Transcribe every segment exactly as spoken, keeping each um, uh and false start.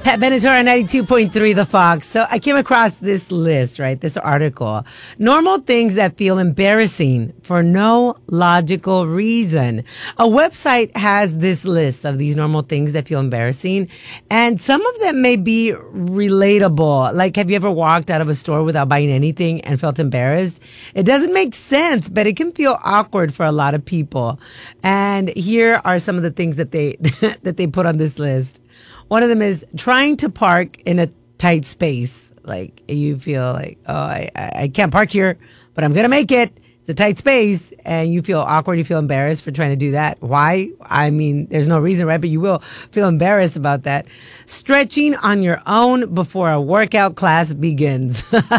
Pat Benatar on ninety-two point three The Fox. So I came across this list, right? This article. Normal things that feel embarrassing for no logical reason. A website has this list of these normal things that feel embarrassing. And some of them may be relatable. Like, have you ever walked out of a store without buying anything and felt embarrassed? It doesn't make sense, but it can feel awkward for a lot of people. And here are some of the things that they that they put on this list. One of them is trying to park in a tight space. Like, you feel like, oh, I, I can't park here, but I'm going to make it. It's a tight space. And you feel awkward. You feel embarrassed for trying to do that. Why? I mean, there's no reason, right? But you will feel embarrassed about that. Stretching on your own before a workout class begins.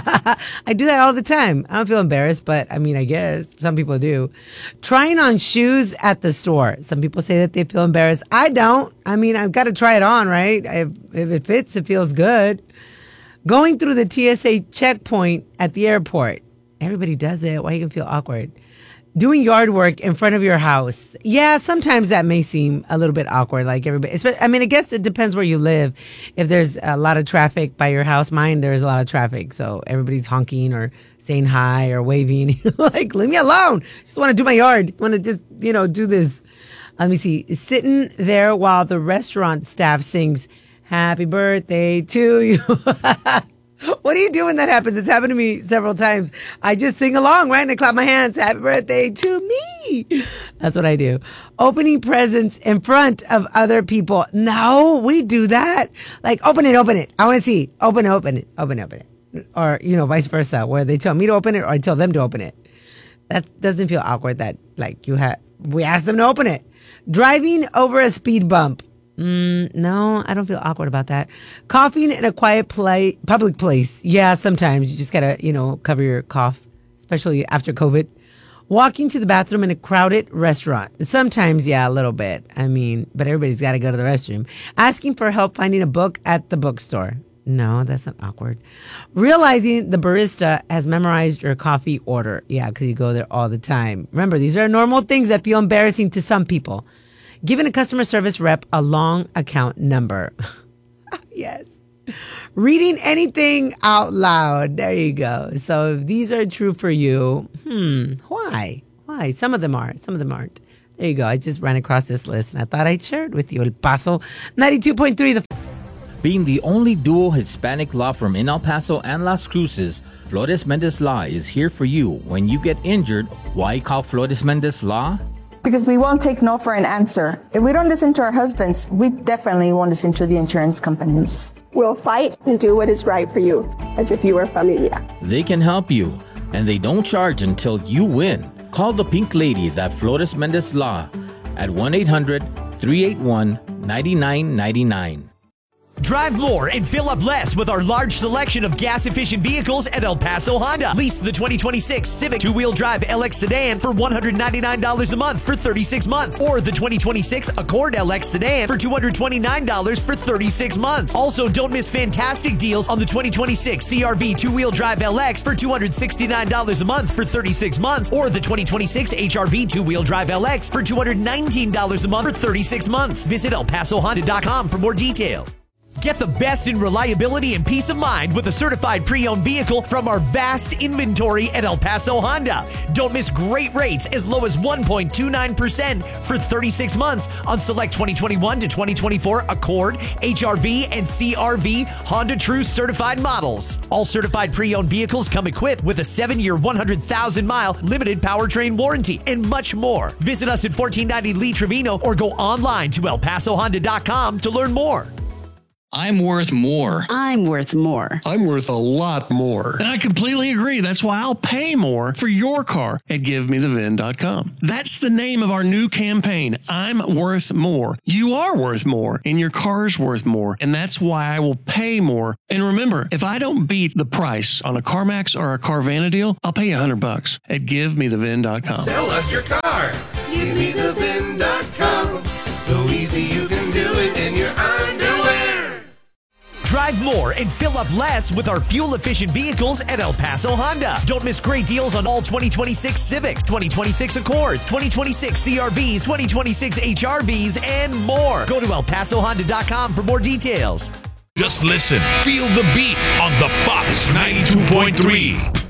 I do that all the time. I don't feel embarrassed, but I mean, I guess some people do. Trying on shoes at the store. Some people say that they feel embarrassed. I don't. I mean, I've got to try it on, right? If, if it fits, it feels good. Going through the T S A checkpoint at the airport. Everybody does it. Why you can feel awkward? Doing yard work in front of your house. Yeah, sometimes that may seem a little bit awkward. Like everybody, I mean, I guess it depends where you live. If there's a lot of traffic by your house, mine, there's a lot of traffic. So everybody's honking or saying hi or waving. Like, leave me alone. Just want to do my yard. Want to just, you know, do this. Let me see. Sitting there while the restaurant staff sings, "Happy birthday to you." What do you do when that happens? It's happened to me several times. I just sing along, right? And I clap my hands. Happy birthday to me. That's what I do. Opening presents in front of other people. No, we do that. Like, open it, open it. I want to see. Open, open it, open, open it. Or, you know, vice versa, where they tell me to open it or I tell them to open it. That doesn't feel awkward that, like, you have, we ask them to open it. Driving over a speed bump. Mm, no, I don't feel awkward about that. Coughing in a quiet play, public place. Yeah, sometimes you just gotta, you know, cover your cough, especially after COVID. Walking to the bathroom in a crowded restaurant. Sometimes, yeah, a little bit. I mean, but everybody's got to go to the restroom. Asking for help finding a book at the bookstore. No, that's not awkward. Realizing the barista has memorized your coffee order. Yeah, because you go there all the time. Remember, these are normal things that feel embarrassing to some people. Giving a customer service rep a long account number. Yes. Reading anything out loud. There you go. So if these are true for you, hmm, why? Why? Some of them are. Some of them aren't. There you go. I just ran across this list and I thought I'd share it with you. El Paso, ninety-two point three. The Being the only dual Hispanic law firm in El Paso and Las Cruces, Flores Mendez Law is here for you when you get injured. Why call Flores Mendez Law? Because we won't take no for an answer. If we don't listen to our husbands, we definitely won't listen to the insurance companies. We'll fight and do what is right for you, as if you were familia. They can help you, and they don't charge until you win. Call the Pink Ladies at Flores Mendez Law at one eight hundred, three eight one, nine nine nine nine. Drive more and fill up less with our large selection of gas-efficient vehicles at El Paso Honda. Lease the twenty twenty-six Civic two-wheel drive L X sedan for one hundred ninety-nine dollars a month for thirty-six months. Or the twenty twenty-six Accord L X sedan for two hundred twenty-nine dollars for thirty-six months. Also, don't miss fantastic deals on the twenty twenty-six C R V two-wheel drive L X for two hundred sixty-nine dollars a month for thirty-six months. Or the twenty twenty-six H R V two-wheel drive L X for two hundred nineteen dollars a month for thirty-six months. Visit El Paso Honda dot com for more details. Get the best in reliability and peace of mind with a certified pre-owned vehicle from our vast inventory at El Paso Honda. Don't miss great rates as low as one point two nine percent for thirty-six months on select twenty twenty-one to twenty twenty-four Accord, H R V, and C R V Honda True certified models. All certified pre-owned vehicles come equipped with a seven-year, one hundred thousand mile limited powertrain warranty and much more. Visit us at fourteen ninety Lee Trevino or go online to El Paso Honda dot com to learn more. I'm worth more. I'm worth more. I'm worth a lot more. And I completely agree. That's why I'll pay more for your car at give me the V I N dot com. That's the name of our new campaign. I'm worth more. You are worth more, and your car's worth more. And that's why I will pay more. And remember, if I don't beat the price on a CarMax or a Carvana deal, I'll pay you a hundred bucks at give me the V I N dot com. Sell us your car. give me the V I N dot com. So easy you can do it in your underwear. Drive more and fill up less with our fuel-efficient vehicles at El Paso Honda. Don't miss great deals on all twenty twenty-six Civics, twenty twenty-six Accords, twenty twenty-six C R Vs, twenty twenty-six H R Vs, and more. Go to El Paso Honda dot com for more details. Just listen. Feel the beat on the Fox ninety-two point three.